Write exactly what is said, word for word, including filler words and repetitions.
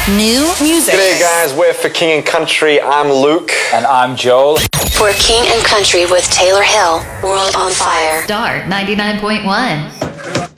new music. G'day guys, we're for King and Country. I'm Luke. And I'm Joel. For King and Country with Taylor Hill, World on Fire. Star ninety-nine point one.